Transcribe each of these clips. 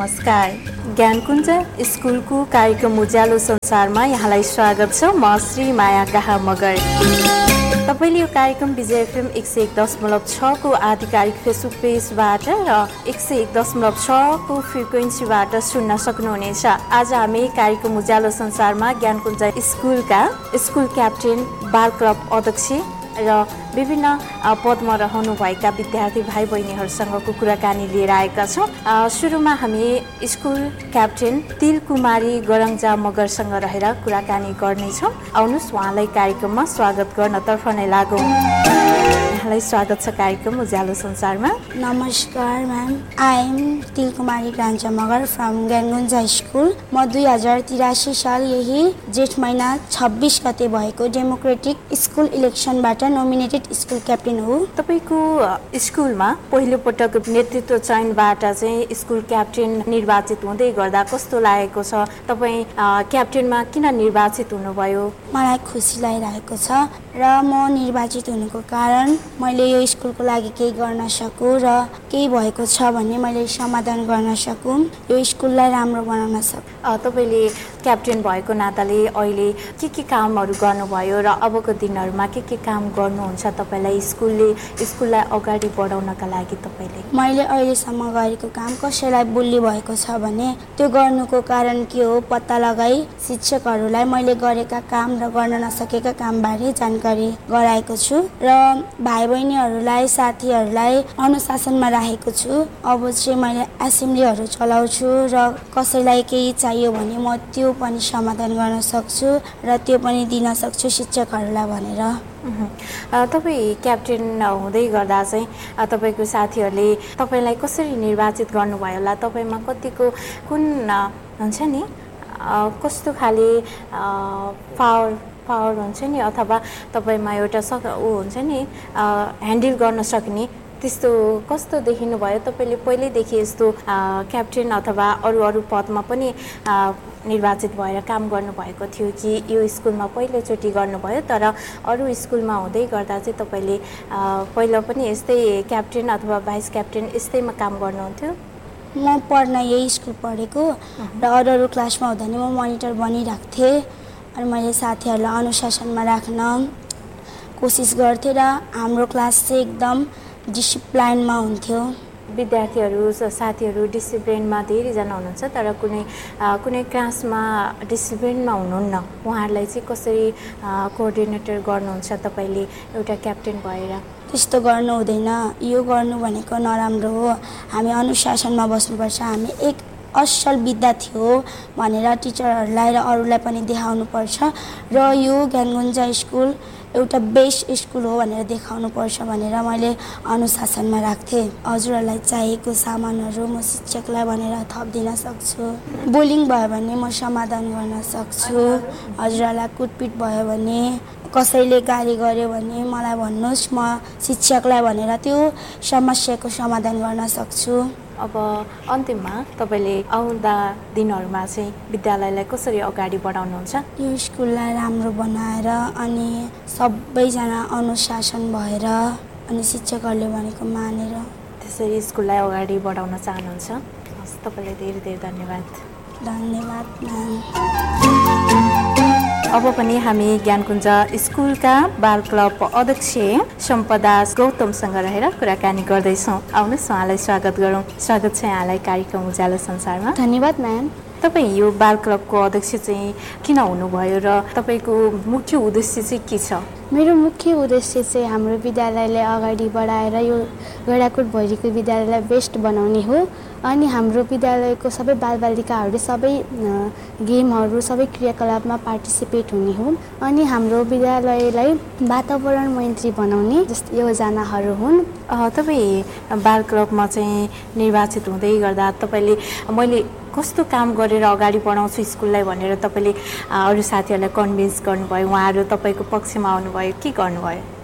नमस्कार। ज्ञानकुञ्ज स्कुलको कार्यक्रम उज्यालो संसारमा यहाँलाई स्वागत छ। म श्री माया काहा मगर। तपाईले यो कार्यक्रम विजय एफएम 101.6 को आधिकारिक फेसबुक पेजबाट र 101.6 को फ्रिक्वेन्सीबाट सुन्न सक्नुहुनेछ। आज हामी कार्यक्रम उज्यालो संसारमा ज्ञानकुञ्ज स्कुलका स्कुल क्याप्टेन, बाल क्लब अध्यक्ष र विभिन्न पदमा रहनुभएका विद्यार्थी भाइ बहिनीहरूसँगको कुराकानी लिएर आएका छौँ। सुरुमा हामी स्कुल क्याप्टेन तिलकुमारी गरङ्जा मगरसँग रहेर कुराकानी गर्नेछौँ। आउनुहोस् उहाँलाई कार्यक्रममा स्वागत गर्नतर्फ नै लागौँ। यहाँलाई स्वागत छ कार्यक्रम उज्यालो संसारमा। नमस्कार ma'am, I am Tilkumari गरङ्जा Magar from ज्ञानकुञ्ज school. म 2083 साल यही जेठ महिना 26 गते भएको democratic school इलेक्सनबाट nominated school captain हो। तपाईको स्कुलमा पहिलो पटक नेतृत्व चयनबाट चाहिँ स्कुल क्याप्टेन निर्वाचित हुँदै गर्दा कस्तो लागेको छ? तपाईँ क्याप्टेनमा किन निर्वाचित हुनुभयो? मलाई खुसी लागिरहेको छ र म निर्वाचित हुनुको कारण मैले यो स्कुलको लागि केही गर्न सकूँ र केही भएको छ भने मैले समाधान गर्न सकूँ, यो स्कुललाई राम्रो बनाउन सकूँ। तपाईँले क्याप्टेन भएको नाताले अहिले के कामहरू गर्नुभयो र अबको दिनहरूमा के काम गर्नुहुन्छ? तपाईँलाई स्कुललाई अगाडि बढाउनका लागि तपाईँले मैले अहिलेसम्म गरेको काम कसैलाई बुल्ली भएको छ भने त्यो गर्नुको कारण के हो पत्ता लगाई शिक्षकहरूलाई मैले गरेका काम र गर्न नसकेका कामबारे जानकारी गराएको छु र भाइ बहिनीहरूलाई, साथीहरूलाई अनुशासनमा राखेको छु। अब चाहिँ मैले एसेम्ब्लीहरू चलाउँछु र कसैलाई केही चाहियो भने म त्यो पनि समाधान गर्न सक्छु र त्यो पनि दिन सक्छु शिक्षकहरूलाई भनेर। तपाईँ क्याप्टेन हुँदै गर्दा चाहिँ तपाईँको साथीहरूले तपाईँलाई कसरी निर्वाचित गर्नुभयो होला? तपाईँमा कतिको कुन हुन्छ नि कस्तो खाले पावर हुन्छ नि, अथवा तपाईँमा एउटा हुन्छ नि ह्यान्डल गर्न सक्ने त्यस्तो कस्तो देखिनु भयो? तपाईँले पहिल्यैदेखि यस्तो क्याप्टेन अथवा अरू पदमा पनि निर्वाचित भएर काम गर्नुभएको थियो कि यो स्कुलमा पहिलोचोटि गर्नुभयो? तर अरू स्कुलमा हुँदै गर्दा चाहिँ तपाईँले पहिला पनि यस्तै क्याप्टेन अथवा भाइस क्याप्टेन यस्तैमा काम गर्नुहुन्थ्यो? म पढ्न यही स्कुल पढेको र अरू क्लासमा हुँदा नि म मोनिटर बनिरहेको थिएँ। अनि मैले साथीहरूलाई अनुशासनमा राख्न कोसिस गर्थेँ र हाम्रो क्लास चाहिँ एकदम डिसिप्लिनमा हुन्थ्यो। विद्यार्थीहरू, साथीहरू डिसिप्लिनमा धेरैजना हुनुहुन्छ, तर कुनै क्लासमा डिसिप्लिनमा हुनुहुन्न। उहाँहरूलाई चाहिँ कसरी कोअर्डिनेटर गर्नुहुन्छ तपाईँले एउटा क्याप्टेन भएर? त्यस्तो गर्नु हुँदैन, यो गर्नु भनेको नराम्रो हो। हामी अनुशासनमा बस्नुपर्छ। हामी एक असल विद्यार्थी हो भनेर टिचरहरूलाई र अरूलाई पनि देखाउनुपर्छ र यो ज्ञानकुञ्ज स्कुल एउटा बेस्ट स्कुल हो भनेर देखाउनुपर्छ भनेर मैले अनुशासनमा राख्थेँ। हजुरहरूलाई चाहिएको सामानहरू म शिक्षकलाई भनेर थपिदिन सक्छु। बुलिङ भयो भने म समाधान गर्न सक्छु। हजुरहरूलाई कुटपिट भयो भने, कसैले गाली गर्यो भने मलाई भन्नुहोस्, म शिक्षकलाई भनेर त्यो समस्याको समाधान गर्न सक्छु। अब अन्तिममा तपाईँले आउँदा दिनहरूमा चाहिँ विद्यालयलाई कसरी अगाडि बढाउनुहुन्छ? यो स्कुललाई राम्रो बनाएर अनि सबैजना अनुशासन भएर अनि शिक्षकहरूले भनेको मानेर त्यसरी स्कुललाई अगाडि बढाउन चाहनुहुन्छ। हस्, तपाईँलाई धेरै धेरै धन्यवाद। धन्यवाद म्याम। अब पनि हामी ज्ञानकुञ्ज स्कुलका बाल क्लब अध्यक्ष सम्पदा गौतमसँग रहेर कुराकानी गर्दैछौँ। आउनुहोस् उहाँलाई स्वागत गरौँ। स्वागत छ यहाँलाई कार्यक्रम उज्यालो संसारमा। धन्यवाद म्याम। तपाईँ यो बाल क्लबको अध्यक्ष चाहिँ किन हुनुभयो र तपाईँको मुख्य उद्देश्य चाहिँ के छ? मेरो मुख्य उद्देश्य चाहिँ हाम्रो विद्यालयलाई अगाडि बढाएर यो गैँडाकोट भैरीको विद्यालयलाई बेस्ट बनाउने हो। अनि हाम्रो विद्यालयको सबै बालबालिकाहरूले सबै गेमहरू, सबै क्रियाकलापमा पार्टिसिपेट हुने हो। अनि हाम्रो विद्यालयलाई वातावरण मैत्री बनाउने जस्तो योजनाहरू हुन्। तपाईँ बाल क्लबमा चाहिँ निर्वाचित हुँदै गर्दा तपाईँले मैले कस्तो काम गरेर अगाडि बढाउँछु स्कुललाई भनेर तपाईँले अरू साथीहरूलाई कन्भिन्स गर्नुभयो? उहाँहरू तपाईँको पक्षमा आउनुभयो, के गर्नुभयो?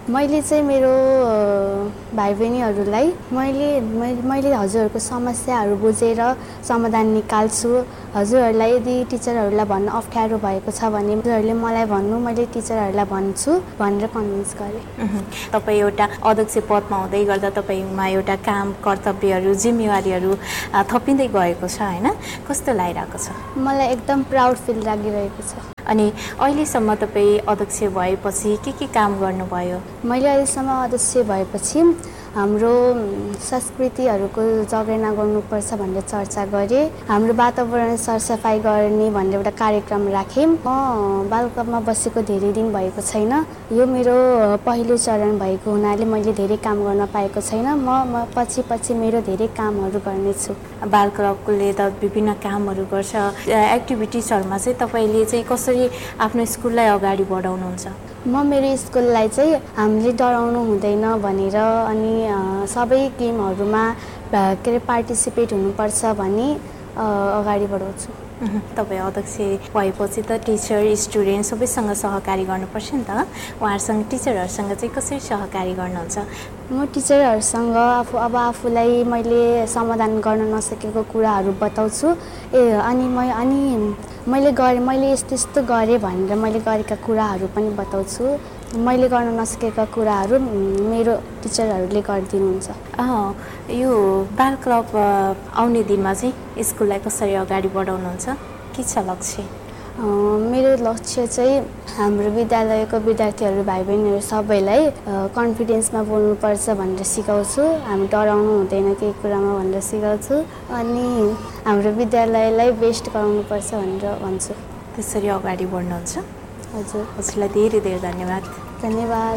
मैले चाहिँ मेरो भाइ बहिनीहरूलाई मैले हजुरहरूको समस्याहरू बुझेर समाधान निकाल्छु। हजुरहरूलाई यदि टिचरहरूलाई भन्न अप्ठ्यारो भएको छ भने हजुरहरूले मलाई भन्नु, मैले टिचरहरूलाई भन्छु भनेर कन्भिन्स गरेँ। तपाईँ एउटा अध्यक्ष पदमा हुँदै गर्दा तपाईँमा एउटा काम, कर्तव्यहरू, जिम्मेवारीहरू थपिँदै गएको छ होइन? कस्तो लागिरहेको छ? मलाई एकदम प्राउड फिल लागिरहेको छ। अनि अहिलेसम्म तपाईँ अध्यक्ष भएपछि के काम गर्नुभयो? मैले अहिलेसम्म अध्यक्ष भएपछि हाम्रो संस्कृतिहरूको जगेर्ना गर्नुपर्छ भनेर चर्चा गरेँ। हाम्रो वातावरण सरसफाइ गर्ने भनेर एउटा कार्यक्रम राखेँ। म बाल क्लबमा बसेको धेरै दिन भएको छैन। यो मेरो पहिलो चरण भएको हुनाले मैले धेरै काम गर्न पाएको छैन। म पछि मेरो धेरै कामहरू गर्नेछु। बाल क्लबले त विभिन्न कामहरू गर्छ। एक्टिभिटिजहरूमा चाहिँ तपाईँले चाहिँ कसरी आफ्नो स्कुललाई अगाडि बढाउनुहुन्छ? म मेरो स्कुललाई चाहिँ हामीले डराउनु हुँदैन भनेर अनि सबै गेमहरूमा पार्टिसिपेट हुनुपर्छ भनी अगाडि बढाउँछु। तपाईँ अध्यक्ष भएपछि त टिचर, स्टुडेन्ट सबैसँग सहकारी गर्नुपर्छ नि त। उहाँहरूसँग, टिचरहरूसँग चाहिँ कसरी सहकारी गर्नुहुन्छ? म टिचरहरूसँग आफूलाई मैले समाधान गर्न नसकेको कुराहरू बताउँछु। अनि मैले यस्तो गरेँ भनेर मैले गरेका कुराहरू पनि बताउँछु। मैले गर्न नसकेका कुराहरू मेरो टिचरहरूले गरिदिनुहुन्छ। यो बाल क्लब आउने दिनमा चाहिँ स्कुललाई कसरी अगाडि बढाउनुहुन्छ? के छ लक्ष्य? मेरो लक्ष्य चाहिँ हाम्रो विद्यालयको विद्यार्थीहरू, भाइ बहिनीहरू सबैलाई कन्फिडेन्समा बोल्नुपर्छ भनेर सिकाउँछु। हामी डराउनु हुँदैन केही कुरामा भनेर सिकाउँछु। अनि हाम्रो विद्यालयलाई बेस्ट गराउनुपर्छ भनेर भन्छु। त्यसरी अगाडि बढ्नुहुन्छ? हजुर। हजुरलाई धेरै धेरै धन्यवाद। धन्यवाद।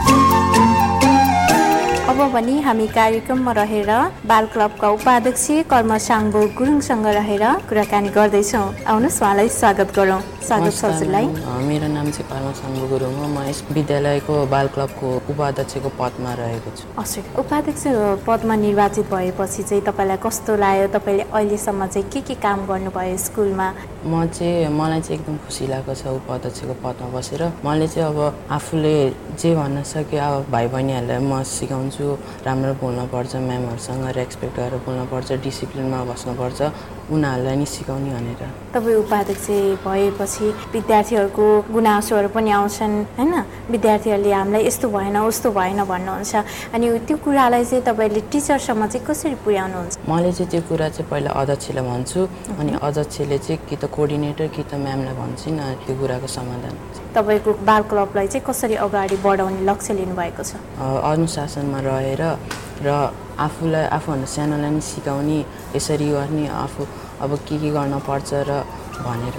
अब पनि हामी कार्यक्रममा रहेर बाल क्लबका उपाध्यक्ष कर्म साङ्बो गुरुङसँग रहेर कुराकानी गर्दैछौँ। आउनुहोस् उहाँलाई स्वागत गरौँ। स्वागत छ हजुरलाई। मेरो नाम चाहिँ कर्म साङ्बो गुरुङ हो। म यस विद्यालयको बाल क्लबको उपाध्यक्षको पदमा रहेको छु। हजुर, उपाध्यक्ष पदमा निर्वाचित भएपछि चाहिँ तपाईँलाई कस्तो लाग्यो? तपाईँले अहिलेसम्म चाहिँ के काम गर्नुभयो स्कुलमा? मलाई चाहिँ एकदम खुसी लागेको छ उपाध्यक्षको पदमा बसेर। मैले चाहिँ अब आफूले जे भन्न सके अब भाइ बहिनीहरूलाई म सिकाउँछु। राम्रो बोल्नुपर्छ, म्यामहरूसँग रेस्पेक्ट गरेर बोल्नुपर्छ, डिसिप्लिनमा बस्नुपर्छ, उनीहरूलाई नि सिकाउने भनेर। तपाईँ उपाध्यक्ष भएपछि विद्यार्थीहरूको गुनासोहरू पनि आउँछन् होइन? विद्यार्थीहरूले हामीलाई यस्तो भएन उस्तो भएन भन्नुहुन्छ। अनि त्यो कुरालाई चाहिँ तपाईँले टिचरसम्म चाहिँ कसरी पुर्याउनुहुन्छ? मैले चाहिँ त्यो कुरा चाहिँ पहिला अध्यक्षलाई भन्छु। अनि अध्यक्षले चाहिँ कि त कोअर्डिनेटर कि त म्यामलाई भन्छन्। त्यो कुराको समाधान तपाईँको बाल क्लबलाई चाहिँ कसरी अगाडि बढाउने लक्ष्य लिनुभएको छ? अनुशासनमा रहेर र आफूभन्दा सानोलाई नि सिकाउने, यसरी गर्ने, आफू अब के गर्न पर्छ र भनेर।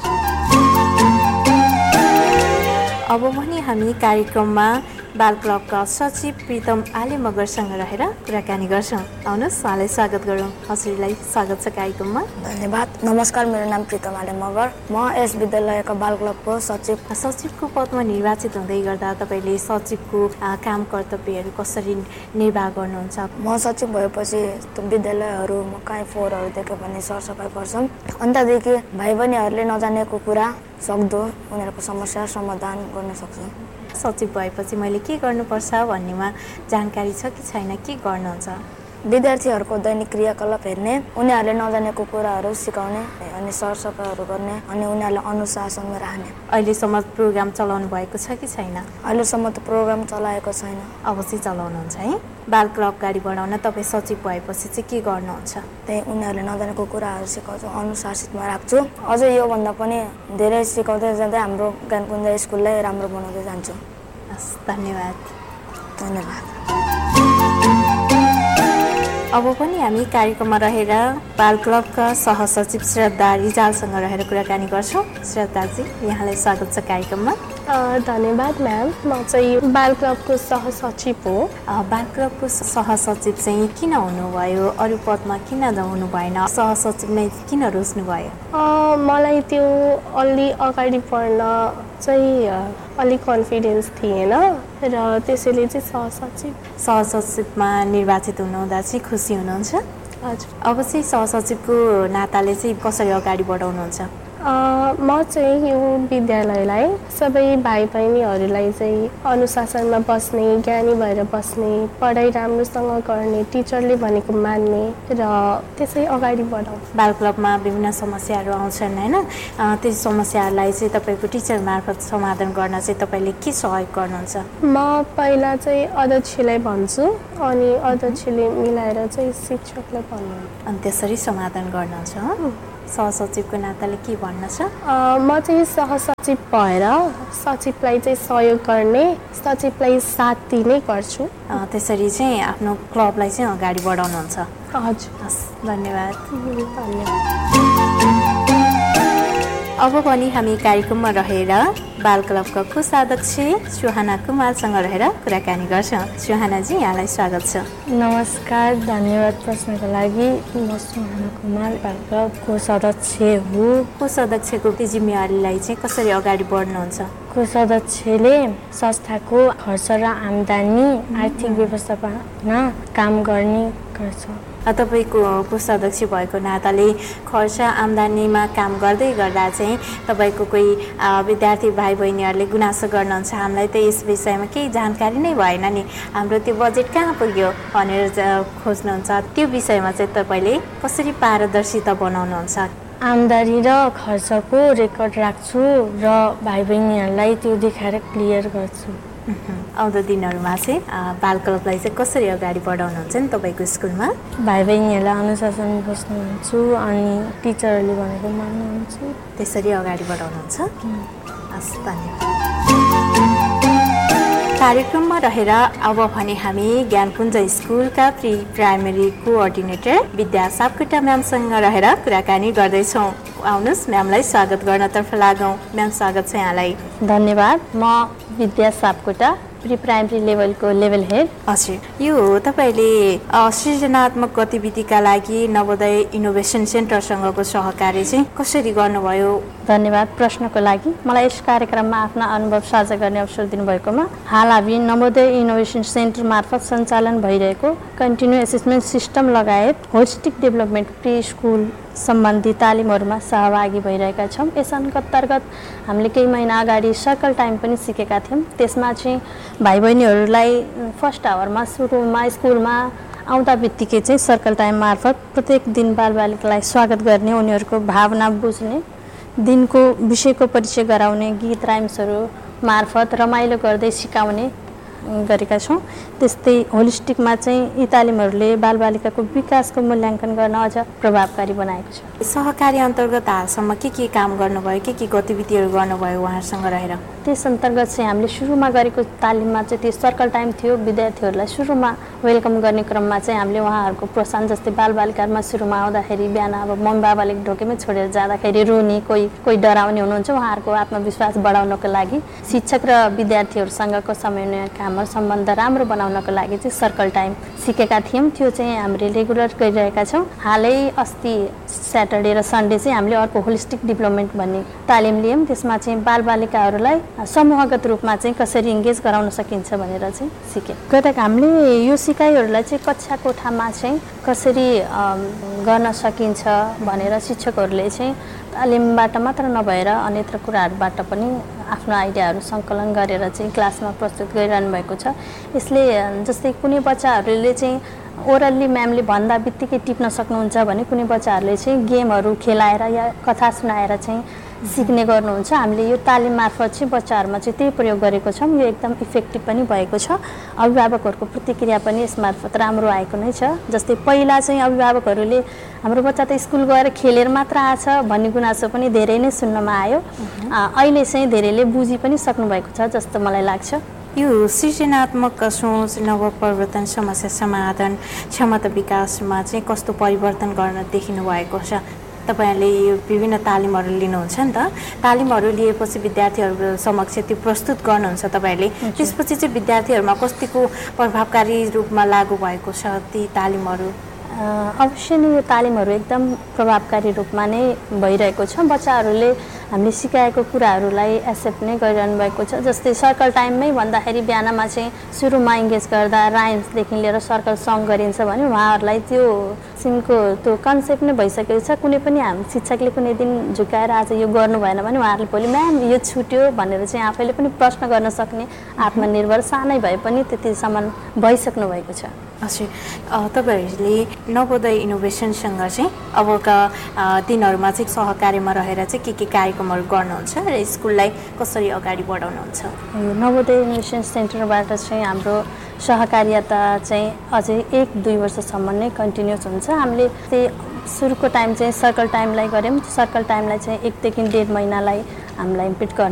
अब पनि हामी कार्यक्रममा बाल क्लबका सचिव प्रितम आले मगरसँग रहेर कुराकानी गर्छौँ। आउनुहोस् उहाँलाई स्वागत गरौँ। हजुरलाई स्वागत छ कार्यक्रममा। धन्यवाद। नमस्कार, मेरो नाम प्रितम आले मगर। म यस विद्यालयको बाल क्लबको सचिवको पदमा निर्वाचित हुँदै गर्दा तपाईँले सचिवको काम कर्तव्यहरू कसरी निर्वाह गर्नुहुन्छ? म सचिव भएपछि विद्यालयहरू काहीँ फोहोरहरू देख्यो भने सरसफाइ गर्छौँ। अनि त्यहाँदेखि भाइ बहिनीहरूले नजानेको कुरा सक्दो उनीहरूको समस्या समाधान गर्न सक्छौँ। सचिव भएपछि मैले के गर्नुपर्छ भन्नेमा जानकारी छ कि छैन? के गर्नुहुन्छ? विद्यार्थीहरूको दैनिक क्रियाकलाप हेर्ने, उनीहरूले नजानेको कुराहरू सिकाउने, अनि सरसफाइहरू गर्ने, अनि उनीहरूलाई अनुशासनमा राख्ने। अहिलेसम्म प्रोग्राम चलाउनु भएको छ कि छैन? अहिलेसम्म त प्रोग्राम चलाएको छैन। अवश्य चलाउनुहुन्छ है। बाल क्लब अगाडि बढाउन तपाईँ सचिव भएपछि चाहिँ के गर्नुहुन्छ? त्यही उनीहरूले नजानेको कुराहरू सिकाउँछु, अनुशासितमा राख्छु। अझै योभन्दा पनि धेरै सिकाउँदै जाँदै हाम्रो ज्ञानकुञ्ज स्कुललाई राम्रो बनाउँदै जान्छु। हस्, धन्यवाद। धन्यवाद। अब पनि हामी कार्यक्रममा रहेर बाल क्लबका सहसचिव श्रद्धा रिजालसँग रहेर कुराकानी गर्छौँ। श्रद्धाजी, यहाँलाई स्वागत छ कार्यक्रममा। धन्यवाद म्याम। म चाहिँ बाल क्लबको सहसचिव हो। बाल क्लबको सहसचिव चाहिँ किन हुनुभयो? अरू पदमा किन हुनु भएन? सहसचिव नै किन रोज्नुभयो? मलाई त्यो अलि अगाडि बढ्न चाहिँ अलिक कन्फिडेन्स थिएन र त्यसैले चाहिँ सहसचिवमा निर्वाचित हुनुहुँदा चाहिँ खुसी हुनुहुन्छ? हजुर। अब चाहिँ सहसचिवको नाताले चाहिँ कसरी अगाडि बढाउनुहुन्छ? म चाहिँ यो विद्यालयलाई सबै भाइ बहिनीहरूलाई चाहिँ अनुशासनमा बस्ने, ज्ञानी भएर बस्ने, पढाइ राम्रोसँग गर्ने, टिचरले भनेको मान्ने र त्यसै अगाडि बढाउँ। बाल क्लबमा विभिन्न समस्याहरू आउँछन् होइन, त्यो समस्याहरूलाई चाहिँ तपाईँको टिचर मार्फत समाधान गर्न चाहिँ तपाईँले के सहयोग गर्नुहुन्छ? म पहिला चाहिँ अध्यक्षलाई भन्छु अनि अध्यक्षले मिलाएर चाहिँ शिक्षकलाई भन्नु अनि त्यसरी समाधान गर्नुहुन्छ। सहसचिवको नाताले के भन्न छ? म चाहिँ सहसचिव भएर सचिवलाई चाहिँ सहयोग गर्ने, सचिवलाई साथ दिने गर्छु। त्यसरी चाहिँ आफ्नो क्लबलाई चाहिँ अगाडि बढाउनुहुन्छ। हजुर। हस्, धन्यवाद। धन्यवाद। अब पनि हामी कार्यक्रममा रहेर बाल क्लबका कोषाध्यक्ष सुहाना कुमारसँग रहेर कुराकानी गर्छौँ। सुहानाजी, यहाँलाई स्वागत छ। नमस्कार, धन्यवाद प्रश्नको लागि। म सुहाना कुमार बाल क्लब कोषाध्यक्ष हो। कोषाध्यक्षको जिम्मेवारीलाई चाहिँ कसरी अगाडि बढ्नुहुन्छ? कोषाध्यक्षले संस्थाको खर्च र आम्दानी आर्थिक व्यवस्थापनमा काम गर्ने गर्छ। तपाईँको कोषाध्यक्ष भएको नाताले खर्च आम्दानीमा काम गर्दै गर्दा चाहिँ तपाईँको कोही विद्यार्थी भाइ बहिनीहरूले गुनासो गर्नुहुन्छ, हामीलाई त यस विषयमा केही जानकारी नै भएन नि, हाम्रो त्यो बजेट कहाँ पुग्यो भनेर खोज्नुहुन्छ। त्यो विषयमा चाहिँ तपाईँले कसरी पारदर्शिता बनाउनुहुन्छ? आम्दानी र खर्चको रेकर्ड राख्छु र भाइ बहिनीहरूलाई त्यो देखाएर क्लियर गर्छु। आउँदो दिनहरूमा चाहिँ बाल क्लबलाई चाहिँ कसरी अगाडि बढाउनुहुन्छ नि तपाईँको स्कुलमा? भाइ बहिनीहरूलाई अनुशासन बस्नुहुन्छ अनि टिचरहरूले भनेको मान्नुहुन्छ, त्यसरी अगाडि बढाउनुहुन्छ। हस्, धन्यवाद। कार्यक्रममा रहेर अब भने हामी ज्ञानकुञ्ज स्कुलका प्री प्राइमेरी कोअर्डिनेटर विद्या सापकोटा म्यामसँग रहेर कुराकानी गर्दैछौँ। आउनुहोस्, म्यामलाई स्वागत गर्नतर्फ लागौँ। म्याम, स्वागत छ यहाँलाई। धन्यवाद। म विद्या सापकोटा, प्री प्राइमेरी लेभलको लेभल हेड। हजुर, यो तपाईँले सृजनात्मक गतिविधिका लागि नवोदय इनोभेसन सेन्टरसँगको सहकार्य चाहिँ कसरी गर्नुभयो? धन्यवाद प्रश्नको लागि। मलाई यस कार्यक्रममा आफ्ना अनुभव साझा गर्ने अवसर दिनुभएकोमा हाल हामी नवोदय इनोभेसन सेन्टर मार्फत सञ्चालन भइरहेको कन्टिन्यू एसेसमेन्ट सिस्टम लगायत होलिस्टिक डेभलपमेन्ट प्री स्कुल सम्बन्धी तालिमहरूमा सहभागी भइरहेका छौँ। यस अन्तर्गत हामीले केही महिना अगाडि सर्कल टाइम पनि सिकेका थियौँ। त्यसमा चाहिँ भाइ बहिनीहरूलाई फर्स्ट आवरमा सुरुमा स्कुलमा आउँदा बित्तिकै चाहिँ सर्कल टाइम मार्फत प्रत्येक दिन बालबालिकालाई स्वागत गर्ने, उनीहरूको भावना बुझ्ने, दिनको विषयको परिचय गराउने, गीत राइम्सहरू मार्फत रमाइलो गर्दै सिकाउने गरेका छौँ। त्यस्तै होलिस्टिकमा चाहिँ यी तालिमहरूले बालबालिकाको विकासको मूल्याङ्कन गर्न अझ प्रभावकारी बनाएको छ। सहकारी अन्तर्गत हालसम्म के काम गर्नुभयो, के गतिविधिहरू गर्नुभयो उहाँहरूसँग रहेर? त्यस अन्तर्गत चाहिँ हामीले सुरुमा गरेको तालिममा चाहिँ त्यो सर्कल टाइम थियो। विद्यार्थीहरूलाई सुरुमा वेलकम गर्ने क्रममा चाहिँ हामीले उहाँहरूको प्रोत्साहन, जस्तै बालबालिकामा सुरुमा आउँदाखेरि बिहान अब मम्मी बाबाले ढोकेमै छोडेर जाँदाखेरि रुने, कोही डराउने हुनुहुन्छ, उहाँहरूको आत्मविश्वास बढाउनको लागि शिक्षक र विद्यार्थीहरूसँगको समन्वय हाम्रो सम्बन्ध राम्रो बनाउनको लागि चाहिँ सर्कल टाइम सिकेका थियौँ। त्यो चाहिँ हामीले रेगुलर गरिरहेका छौँ। हालै अस्ति स्याटरडे र सन्डे चाहिँ हामीले अर्को होलिस्टिक डेभलपमेन्ट भन्ने तालिम लियौँ। त्यसमा चाहिँ बालबालिकाहरूलाई समूहगत रूपमा चाहिँ कसरी इङ्गेज गराउन सकिन्छ भनेर चाहिँ सिक्यौँ। गत हामीले यो सिकाइहरूलाई चाहिँ कक्षा कोठामा चाहिँ कसरी गर्न सकिन्छ भनेर शिक्षकहरूले चाहिँ तालिमबाट मात्र नभएर अन्यत्र कुराहरूबाट पनि आफ्नो आइडियाहरू सङ्कलन गरेर चाहिँ क्लासमा प्रस्तुत गरिरहनु भएको छ। यसले जस्तै कुनै बच्चाहरूले चाहिँ ओरल्ली म्यामले भन्दा बित्तिकै टिप्न सक्नुहुन्छ भने कुनै बच्चाहरूले चाहिँ गेमहरू खेलाएर या कथा सुनाएर चाहिँ सिक्ने गर्नुहुन्छ। हामीले यो तालिम मार्फत चाहिँ बच्चाहरूमा चाहिँ त्यही प्रयोग गरेको छौँ। यो एकदम इफेक्टिभ पनि भएको छ। अभिभावकहरूको प्रतिक्रिया पनि यस मार्फत राम्रो आएको नै छ। जस्तै पहिला चाहिँ अभिभावकहरूले हाम्रो बच्चा त स्कुल गएर खेलेर मात्र आछ भन्ने गुनासो पनि धेरै नै सुन्नमा आयो। अहिले चाहिँ धेरैले बुझि पनि सक्नुभएको छ जस्तो मलाई लाग्छ। यो सृजनात्मक सोच, नवप्रवर्तन, समस्या समाधान, क्षमता विकासमा चाहिँ कस्तो परिवर्तन गर्न देखिनु भएको छ? तपाईँहरूले यो विभिन्न तालिमहरू लिनुहुन्छ नि त, तालिमहरू लिएपछि विद्यार्थीहरू समक्ष त्यो प्रस्तुत गर्नुहुन्छ तपाईँहरूले, त्यसपछि चाहिँ विद्यार्थीहरूमा कतिको प्रभावकारी रूपमा लागू भएको छ ती तालिमहरू? अवश्य नै यो तालिमहरू एकदम प्रभावकारी रूपमा नै भइरहेको छ। बच्चाहरूले हामीले सिकाएको कुराहरूलाई एक्सेप्ट नै गरिरहनु भएको छ। जस्तै सर्कल टाइममै भन्दाखेरि बिहानमा चाहिँ सुरुमा इङ्गेज गर्दा राइम्सदेखि लिएर सर्कल सङ गरिन्छ भने उहाँहरूलाई त्यो सिनको त्यो कन्सेप्ट नै भइसकेको छ। कुनै पनि शिक्षकले कुनै दिन झुकाएर आज यो गर्नु भएन भने उहाँहरूले भोलि म्याम यो छुट्यो भनेर चाहिँ आफैले पनि प्रश्न गर्न सक्ने आत्मनिर्भर सानै भए पनि त्यतिसम्म भइसक्नु भएको छ। हजुर, तपाईँहरूले नवोदय इनोभेसनसँग चाहिँ अबका दिनहरूमा चाहिँ सहकार्यमा रहेर चाहिँ के कार्यक्रमहरू गर्नुहुन्छ र स्कुललाई कसरी अगाडि बढाउनुहुन्छ? नवोदय इनोभेसन सेन्टरबाट चाहिँ हाम्रो सहकार्यता चाहिँ अझै 1-2 वर्षसम्म नै कन्टिन्युस हुन्छ। हामीले त्यही सुरुको टाइम चाहिँ सर्कल टाइमलाई गऱ्यौँ। सर्कल टाइमलाई चाहिँ 1 देखि 1.5 महिनालाई हामीलाई इम्प्लिट